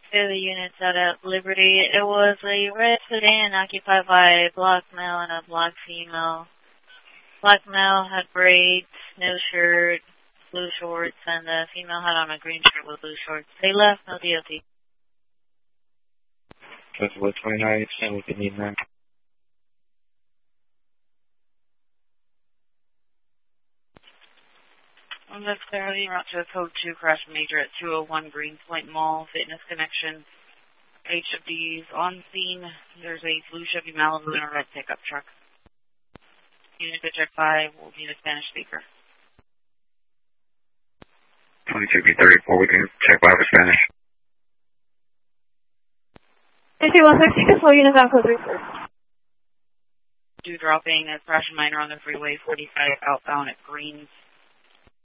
To the units out at Liberty. It was a red sedan occupied by a black male and a black female. Black male had braids, no shirt, blue shorts, and the female had on a green shirt with blue shorts. They left, no DOT. That's what 29, we can need that. That's clearly route to a code 2 crash major at 201 Greenspoint Mall, Fitness Connection. Each of these on scene. There's a blue Chevy Malibu and a red pickup truck. Unit to check 5 will need a Spanish speaker. 22B34, we can check 5 for Spanish. 2216, slow units on code 3 first. 2 dropping a crash minor on the freeway 45 outbound at Greens.